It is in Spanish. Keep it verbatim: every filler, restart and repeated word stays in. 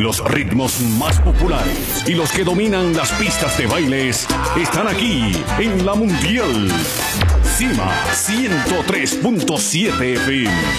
Los ritmos más populares y los que dominan las pistas de bailes están aquí en la Mundial. Cima ciento tres punto siete F M.